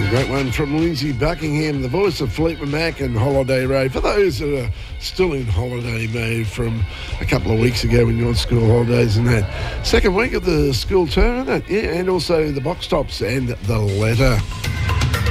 Great one from Lindsay Buckingham, the voice of Fleetwood Mac and Holiday Road. For those that are still in holiday mode from a couple of weeks ago when you're on school holidays and that. Second week of the school term, isn't it? Yeah, and also the box tops and the letter.